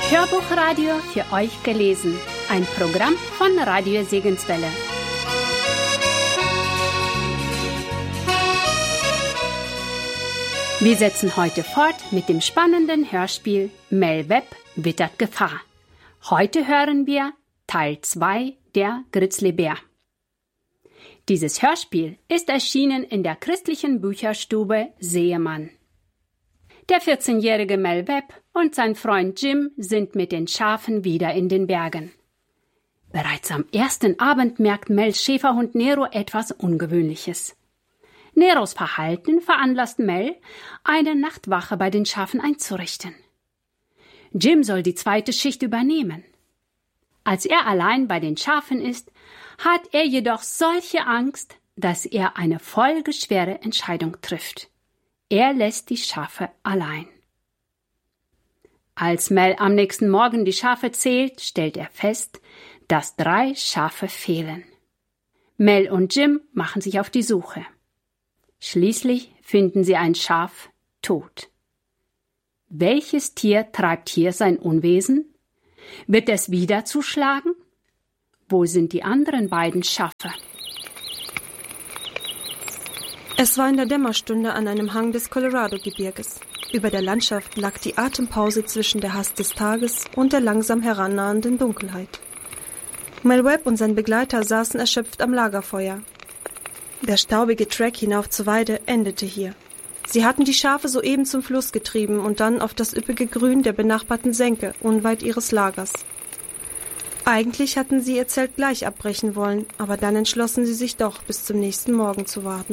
Hörbuchradio für euch gelesen. Ein Programm von Radio Segenswelle. Wir setzen heute fort mit dem spannenden Hörspiel Mel Webb wittert Gefahr. Heute hören wir Teil 2 der Grizzlybär. Dieses Hörspiel ist erschienen in der christlichen Bücherstube Seemann. Der 14-jährige Mel Webb und sein Freund Jim sind mit den Schafen wieder in den Bergen. Bereits am ersten Abend merkt Mels Schäferhund Nero etwas Ungewöhnliches. Neros Verhalten veranlasst Mel, eine Nachtwache bei den Schafen einzurichten. Jim soll die zweite Schicht übernehmen. Als er allein bei den Schafen ist, hat er jedoch solche Angst, dass er eine folgeschwere Entscheidung trifft. Er lässt die Schafe allein. Als Mel am nächsten Morgen die Schafe zählt, stellt er fest, dass 3 Schafe fehlen. Mel und Jim machen sich auf die Suche. Schließlich finden sie ein Schaf tot. Welches Tier treibt hier sein Unwesen? Wird es wieder zuschlagen? Wo sind die anderen beiden Schafe? Es war in der Dämmerstunde an einem Hang des Colorado-Gebirges. Über der Landschaft lag die Atempause zwischen der Hast des Tages und der langsam herannahenden Dunkelheit. Mel Webb und sein Begleiter saßen erschöpft am Lagerfeuer. Der staubige Track hinauf zur Weide endete hier. Sie hatten die Schafe soeben zum Fluss getrieben und dann auf das üppige Grün der benachbarten Senke, unweit ihres Lagers. Eigentlich hatten sie ihr Zelt gleich abbrechen wollen, aber dann entschlossen sie sich doch, bis zum nächsten Morgen zu warten.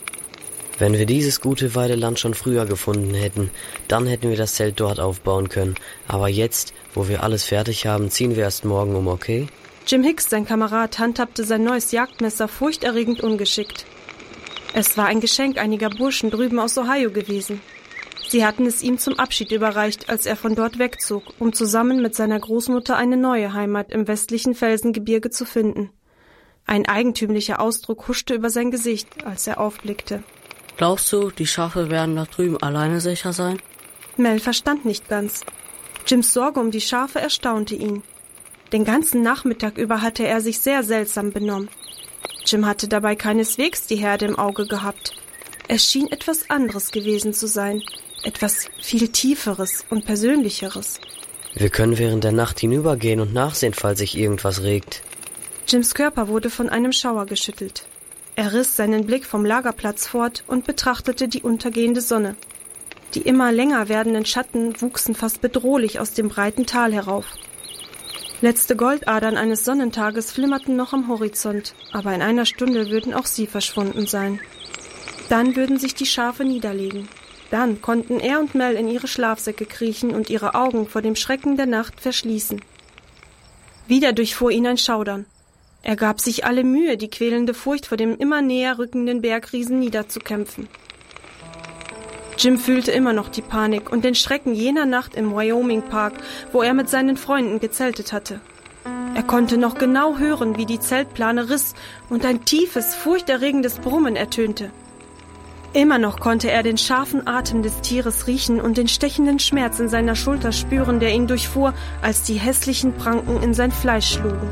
Wenn wir dieses gute Weideland schon früher gefunden hätten, dann hätten wir das Zelt dort aufbauen können. Aber jetzt, wo wir alles fertig haben, ziehen wir erst morgen um, okay? Jim Hicks, sein Kamerad, handhabte sein neues Jagdmesser furchterregend ungeschickt. Es war ein Geschenk einiger Burschen drüben aus Ohio gewesen. Sie hatten es ihm zum Abschied überreicht, als er von dort wegzog, um zusammen mit seiner Großmutter eine neue Heimat im westlichen Felsengebirge zu finden. Ein eigentümlicher Ausdruck huschte über sein Gesicht, als er aufblickte. Glaubst du, die Schafe werden da drüben alleine sicher sein? Mel verstand nicht ganz. Jims Sorge um die Schafe erstaunte ihn. Den ganzen Nachmittag über hatte er sich sehr seltsam benommen. Jim hatte dabei keineswegs die Herde im Auge gehabt. Es schien etwas anderes gewesen zu sein. Etwas viel Tieferes und Persönlicheres. Wir können während der Nacht hinübergehen und nachsehen, falls sich irgendwas regt. Jims Körper wurde von einem Schauer geschüttelt. Er riss seinen Blick vom Lagerplatz fort und betrachtete die untergehende Sonne. Die immer länger werdenden Schatten wuchsen fast bedrohlich aus dem breiten Tal herauf. Letzte Goldadern eines Sonnentages flimmerten noch am Horizont, aber in einer Stunde würden auch sie verschwunden sein. Dann würden sich die Schafe niederlegen. Dann konnten er und Mel in ihre Schlafsäcke kriechen und ihre Augen vor dem Schrecken der Nacht verschließen. Wieder durchfuhr ihn ein Schaudern. Er gab sich alle Mühe, die quälende Furcht vor dem immer näher rückenden Bergriesen niederzukämpfen. Jim fühlte immer noch die Panik und den Schrecken jener Nacht im Wyoming-Park, wo er mit seinen Freunden gezeltet hatte. Er konnte noch genau hören, wie die Zeltplane riss und ein tiefes, furchterregendes Brummen ertönte. Immer noch konnte er den scharfen Atem des Tieres riechen und den stechenden Schmerz in seiner Schulter spüren, der ihn durchfuhr, als die hässlichen Pranken in sein Fleisch schlugen.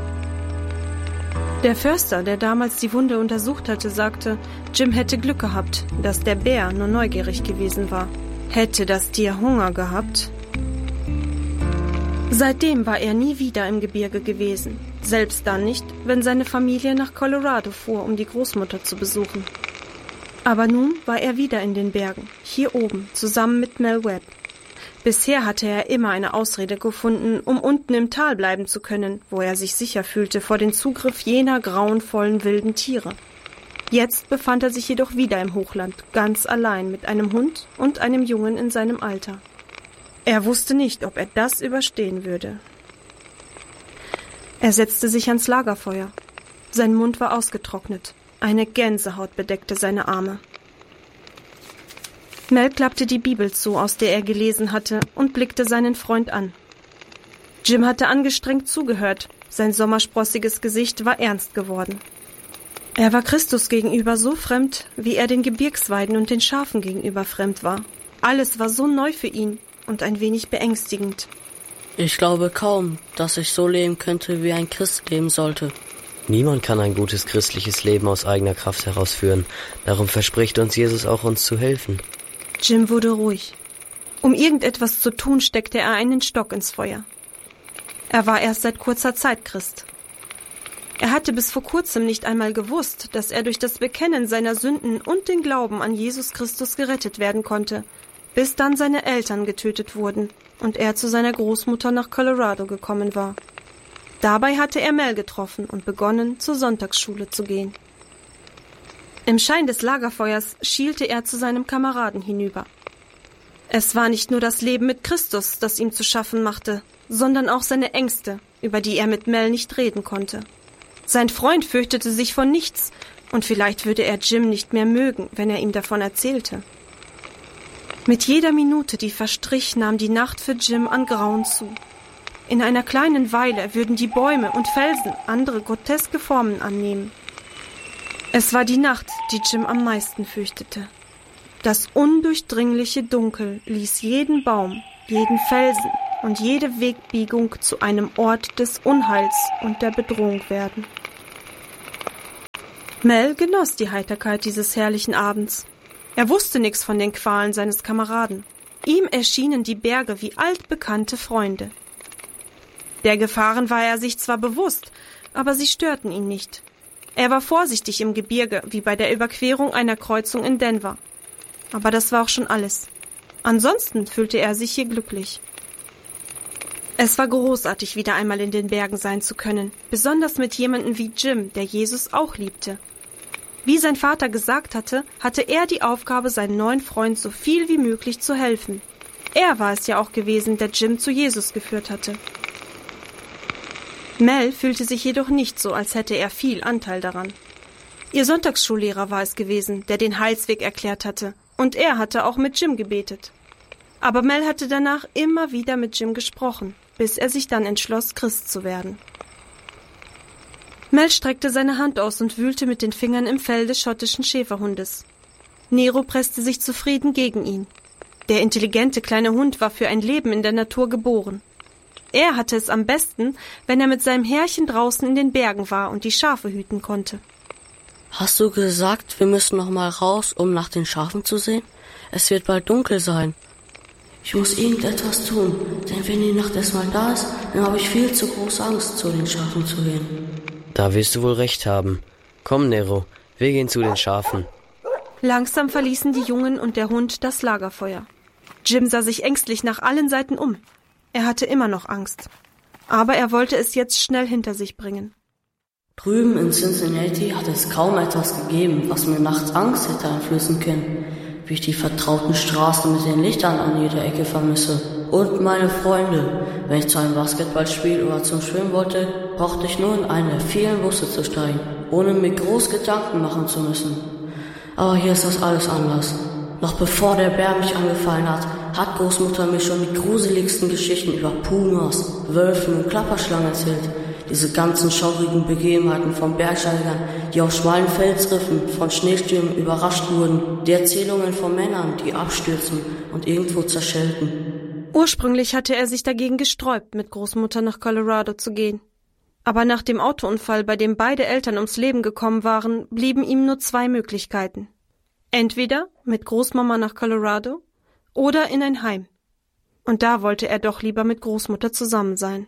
Der Förster, der damals die Wunde untersucht hatte, sagte, Jim hätte Glück gehabt, dass der Bär nur neugierig gewesen war. Hätte das Tier Hunger gehabt? Seitdem war er nie wieder im Gebirge gewesen, selbst dann nicht, wenn seine Familie nach Colorado fuhr, um die Großmutter zu besuchen. Aber nun war er wieder in den Bergen, hier oben, zusammen mit Mel Webb. Bisher hatte er immer eine Ausrede gefunden, um unten im Tal bleiben zu können, wo er sich sicher fühlte vor dem Zugriff jener grauenvollen wilden Tiere. Jetzt befand er sich jedoch wieder im Hochland, ganz allein mit einem Hund und einem Jungen in seinem Alter. Er wusste nicht, ob er das überstehen würde. Er setzte sich ans Lagerfeuer. Sein Mund war ausgetrocknet. Eine Gänsehaut bedeckte seine Arme. Mel klappte die Bibel zu, aus der er gelesen hatte, und blickte seinen Freund an. Jim hatte angestrengt zugehört. Sein sommersprossiges Gesicht war ernst geworden. Er war Christus gegenüber so fremd, wie er den Gebirgsweiden und den Schafen gegenüber fremd war. Alles war so neu für ihn und ein wenig beängstigend. Ich glaube kaum, dass ich so leben könnte, wie ein Christ leben sollte. Niemand kann ein gutes christliches Leben aus eigener Kraft herausführen. Darum verspricht uns Jesus auch, uns zu helfen. Jim wurde ruhig. Um irgendetwas zu tun, steckte er einen Stock ins Feuer. Er war erst seit kurzer Zeit Christ. Er hatte bis vor kurzem nicht einmal gewusst, dass er durch das Bekennen seiner Sünden und den Glauben an Jesus Christus gerettet werden konnte, bis dann seine Eltern getötet wurden und er zu seiner Großmutter nach Colorado gekommen war. Dabei hatte er Mel getroffen und begonnen, zur Sonntagsschule zu gehen. Im Schein des Lagerfeuers schielte er zu seinem Kameraden hinüber. Es war nicht nur das Leben mit Christus, das ihm zu schaffen machte, sondern auch seine Ängste, über die er mit Mel nicht reden konnte. Sein Freund fürchtete sich vor nichts, und vielleicht würde er Jim nicht mehr mögen, wenn er ihm davon erzählte. Mit jeder Minute, die verstrich, nahm die Nacht für Jim an Grauen zu. In einer kleinen Weile würden die Bäume und Felsen andere groteske Formen annehmen. Es war die Nacht, die Jim am meisten fürchtete. Das undurchdringliche Dunkel ließ jeden Baum, jeden Felsen und jede Wegbiegung zu einem Ort des Unheils und der Bedrohung werden. Mel genoss die Heiterkeit dieses herrlichen Abends. Er wusste nichts von den Qualen seines Kameraden. Ihm erschienen die Berge wie altbekannte Freunde. Der Gefahren war er sich zwar bewusst, aber sie störten ihn nicht. Er war vorsichtig im Gebirge, wie bei der Überquerung einer Kreuzung in Denver. Aber das war auch schon alles. Ansonsten fühlte er sich hier glücklich. Es war großartig, wieder einmal in den Bergen sein zu können, besonders mit jemandem wie Jim, der Jesus auch liebte. Wie sein Vater gesagt hatte, hatte er die Aufgabe, seinem neuen Freund so viel wie möglich zu helfen. Er war es ja auch gewesen, der Jim zu Jesus geführt hatte. Mel fühlte sich jedoch nicht so, als hätte er viel Anteil daran. Ihr Sonntagsschullehrer war es gewesen, der den Heilsweg erklärt hatte, und er hatte auch mit Jim gebetet. Aber Mel hatte danach immer wieder mit Jim gesprochen, bis er sich dann entschloss, Christ zu werden. Mel streckte seine Hand aus und wühlte mit den Fingern im Fell des schottischen Schäferhundes. Nero presste sich zufrieden gegen ihn. Der intelligente kleine Hund war für ein Leben in der Natur geboren. Er hatte es am besten, wenn er mit seinem Herrchen draußen in den Bergen war und die Schafe hüten konnte. Hast du gesagt, wir müssen noch mal raus, um nach den Schafen zu sehen? Es wird bald dunkel sein. Ich muss irgendetwas tun, denn wenn die Nacht erstmal da ist, dann habe ich viel zu große Angst, zu den Schafen zu gehen. Da wirst du wohl recht haben. Komm, Nero, wir gehen zu den Schafen. Langsam verließen die Jungen und der Hund das Lagerfeuer. Jim sah sich ängstlich nach allen Seiten um. Er hatte immer noch Angst. Aber er wollte es jetzt schnell hinter sich bringen. Drüben in Cincinnati hat es kaum etwas gegeben, was mir nachts Angst hätte einflößen können, wie ich die vertrauten Straßen mit den Lichtern an jeder Ecke vermisse. Und meine Freunde. Wenn ich zu einem Basketballspiel oder zum Schwimmen wollte, brauchte ich nur in einen der vielen Busse zu steigen, ohne mir groß Gedanken machen zu müssen. Aber hier ist das alles anders. Noch bevor der Bär mich angefallen hat Großmutter mir schon die gruseligsten Geschichten über Pumas, Wölfen und Klapperschlangen erzählt. Diese ganzen schaurigen Begebenheiten von Bergsteigern, die auf schmalen Felsriffen von Schneestürmen überrascht wurden. Die Erzählungen von Männern, die abstürzen und irgendwo zerschellten. Ursprünglich hatte er sich dagegen gesträubt, mit Großmutter nach Colorado zu gehen. Aber nach dem Autounfall, bei dem beide Eltern ums Leben gekommen waren, blieben ihm nur 2 Möglichkeiten. Entweder mit Großmama nach Colorado oder in ein Heim. Und da wollte er doch lieber mit Großmutter zusammen sein.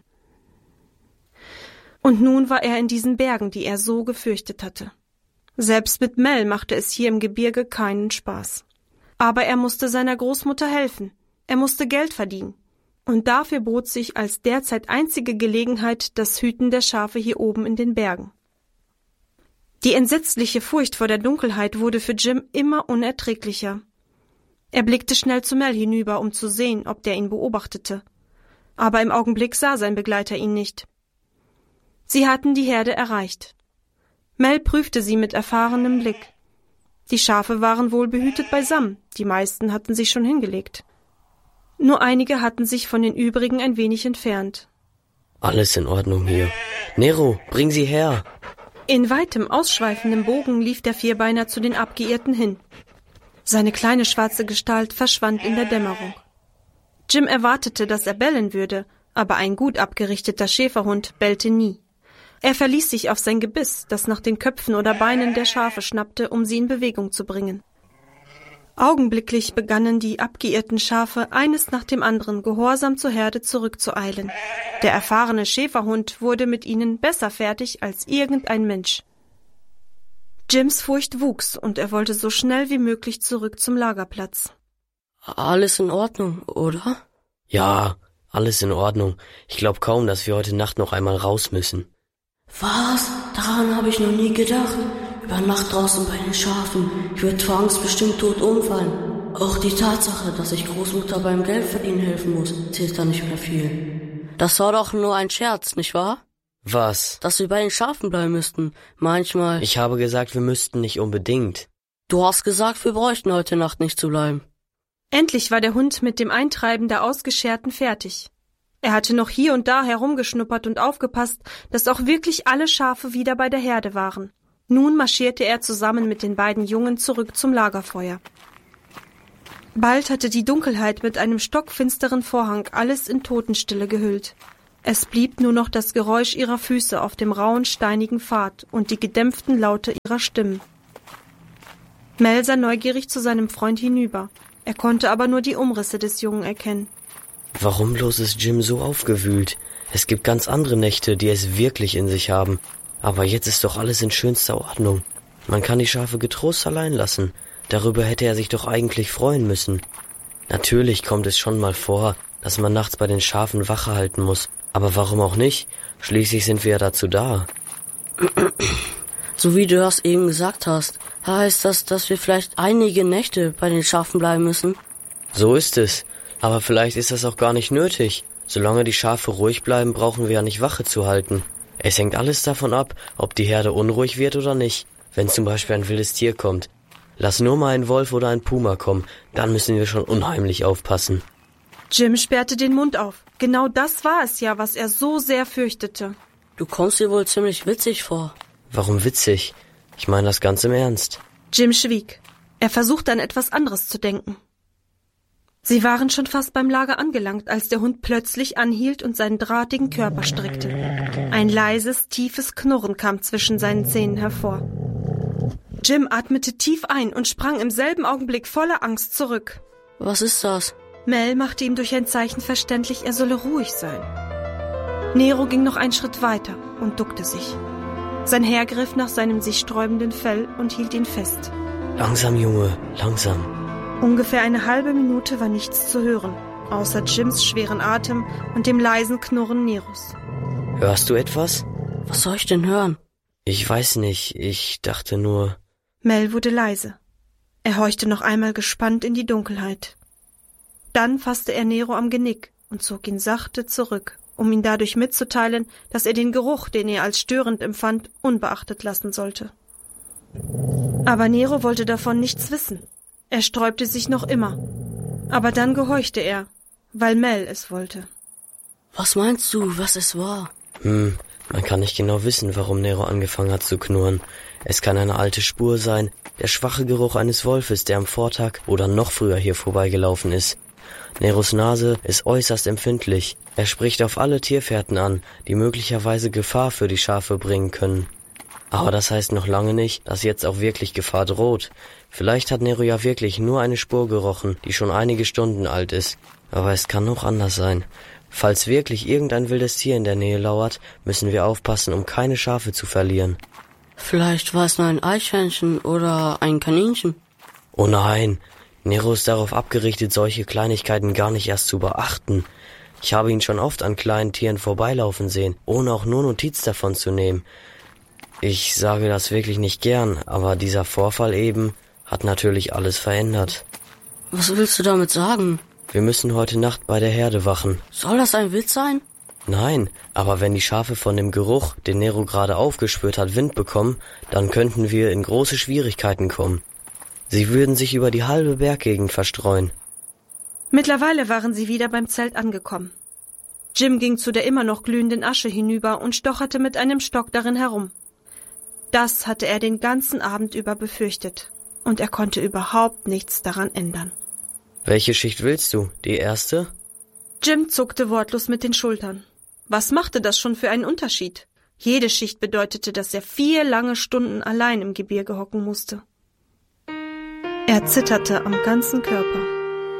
Und nun war er in diesen Bergen, die er so gefürchtet hatte. Selbst mit Mel machte es hier im Gebirge keinen Spaß. Aber er musste seiner Großmutter helfen. Er musste Geld verdienen. Und dafür bot sich als derzeit einzige Gelegenheit das Hüten der Schafe hier oben in den Bergen. Die entsetzliche Furcht vor der Dunkelheit wurde für Jim immer unerträglicher. Er blickte schnell zu Mel hinüber, um zu sehen, ob der ihn beobachtete. Aber im Augenblick sah sein Begleiter ihn nicht. Sie hatten die Herde erreicht. Mel prüfte sie mit erfahrenem Blick. Die Schafe waren wohl behütet beisammen, die meisten hatten sich schon hingelegt. Nur einige hatten sich von den übrigen ein wenig entfernt. Alles in Ordnung hier. Nero, bring sie her! In weitem, ausschweifendem Bogen lief der Vierbeiner zu den Abgeirrten hin. Seine kleine schwarze Gestalt verschwand in der Dämmerung. Jim erwartete, dass er bellen würde, aber ein gut abgerichteter Schäferhund bellte nie. Er verließ sich auf sein Gebiss, das nach den Köpfen oder Beinen der Schafe schnappte, um sie in Bewegung zu bringen. Augenblicklich begannen die abgeirrten Schafe eines nach dem anderen gehorsam zur Herde zurückzueilen. Der erfahrene Schäferhund wurde mit ihnen besser fertig als irgendein Mensch. Jims Furcht wuchs und er wollte so schnell wie möglich zurück zum Lagerplatz. Alles in Ordnung, oder? Ja, alles in Ordnung. Ich glaube kaum, dass wir heute Nacht noch einmal raus müssen. Was? Daran habe ich noch nie gedacht. Über Nacht draußen bei den Schafen. Ich würde vor Angst bestimmt tot umfallen. Auch die Tatsache, dass ich Großmutter beim Geldverdienen helfen muss, zählt da nicht mehr viel. Das war doch nur ein Scherz, nicht wahr? Was? Dass wir bei den Schafen bleiben müssten. Manchmal. Ich habe gesagt, wir müssten nicht unbedingt. Du hast gesagt, wir bräuchten heute Nacht nicht zu bleiben. Endlich war der Hund mit dem Eintreiben der Ausgescherten fertig. Er hatte noch hier und da herumgeschnuppert und aufgepasst, dass auch wirklich alle Schafe wieder bei der Herde waren. Nun marschierte er zusammen mit den beiden Jungen zurück zum Lagerfeuer. Bald hatte die Dunkelheit mit einem stockfinsteren Vorhang alles in Totenstille gehüllt. Es blieb nur noch das Geräusch ihrer Füße auf dem rauen, steinigen Pfad und die gedämpften Laute ihrer Stimmen. Mel sah neugierig zu seinem Freund hinüber. Er konnte aber nur die Umrisse des Jungen erkennen. Warum bloß ist Jim so aufgewühlt? Es gibt ganz andere Nächte, die es wirklich in sich haben. Aber jetzt ist doch alles in schönster Ordnung. Man kann die Schafe getrost allein lassen. Darüber hätte er sich doch eigentlich freuen müssen. Natürlich kommt es schon mal vor, dass man nachts bei den Schafen Wache halten muss. Aber warum auch nicht? Schließlich sind wir ja dazu da. So wie du das eben gesagt hast, heißt das, dass wir vielleicht einige Nächte bei den Schafen bleiben müssen? So ist es. Aber vielleicht ist das auch gar nicht nötig. Solange die Schafe ruhig bleiben, brauchen wir ja nicht Wache zu halten. Es hängt alles davon ab, ob die Herde unruhig wird oder nicht. Wenn zum Beispiel ein wildes Tier kommt. Lass nur mal ein Wolf oder ein Puma kommen, dann müssen wir schon unheimlich aufpassen. Jim sperrte den Mund auf. Genau das war es ja, was er so sehr fürchtete. Du kommst dir wohl ziemlich witzig vor. Warum witzig? Ich meine das ganz im Ernst. Jim schwieg. Er versuchte an etwas anderes zu denken. Sie waren schon fast beim Lager angelangt, als der Hund plötzlich anhielt und seinen drahtigen Körper streckte. Ein leises, tiefes Knurren kam zwischen seinen Zähnen hervor. Jim atmete tief ein und sprang im selben Augenblick voller Angst zurück. Was ist das? Mel machte ihm durch ein Zeichen verständlich, er solle ruhig sein. Nero ging noch einen Schritt weiter und duckte sich. Sein Herr griff nach seinem sich sträubenden Fell und hielt ihn fest. Langsam, Junge, langsam. Ungefähr eine halbe Minute war nichts zu hören, außer Jims schweren Atem und dem leisen Knurren Neros. Hörst du etwas? Was soll ich denn hören? Ich weiß nicht, ich dachte nur... Mel wurde leise. Er horchte noch einmal gespannt in die Dunkelheit. Dann fasste er Nero am Genick und zog ihn sachte zurück, um ihn dadurch mitzuteilen, dass er den Geruch, den er als störend empfand, unbeachtet lassen sollte. Aber Nero wollte davon nichts wissen. Er sträubte sich noch immer. Aber dann gehorchte er, weil Mel es wollte. Was meinst du, was es war? Man kann nicht genau wissen, warum Nero angefangen hat zu knurren. Es kann eine alte Spur sein, der schwache Geruch eines Wolfes, der am Vortag oder noch früher hier vorbeigelaufen ist. Neros Nase ist äußerst empfindlich. Er spricht auf alle Tierfährten an, die möglicherweise Gefahr für die Schafe bringen können. Aber das heißt noch lange nicht, dass jetzt auch wirklich Gefahr droht. Vielleicht hat Nero ja wirklich nur eine Spur gerochen, die schon einige Stunden alt ist. Aber es kann auch anders sein. Falls wirklich irgendein wildes Tier in der Nähe lauert, müssen wir aufpassen, um keine Schafe zu verlieren. Vielleicht war es nur ein Eichhörnchen oder ein Kaninchen. Oh nein, Nero ist darauf abgerichtet, solche Kleinigkeiten gar nicht erst zu beachten. Ich habe ihn schon oft an kleinen Tieren vorbeilaufen sehen, ohne auch nur Notiz davon zu nehmen. Ich sage das wirklich nicht gern, aber dieser Vorfall eben hat natürlich alles verändert. Was willst du damit sagen? Wir müssen heute Nacht bei der Herde wachen. Soll das ein Witz sein? Nein, aber wenn die Schafe von dem Geruch, den Nero gerade aufgespürt hat, Wind bekommen, dann könnten wir in große Schwierigkeiten kommen. Sie würden sich über die halbe Berggegend verstreuen. Mittlerweile waren sie wieder beim Zelt angekommen. Jim ging zu der immer noch glühenden Asche hinüber und stocherte mit einem Stock darin herum. Das hatte er den ganzen Abend über befürchtet, und er konnte überhaupt nichts daran ändern. Welche Schicht willst du? Die erste? Jim zuckte wortlos mit den Schultern. Was machte das schon für einen Unterschied? Jede Schicht bedeutete, dass er 4 lange Stunden allein im Gebirge hocken musste. Er zitterte am ganzen Körper.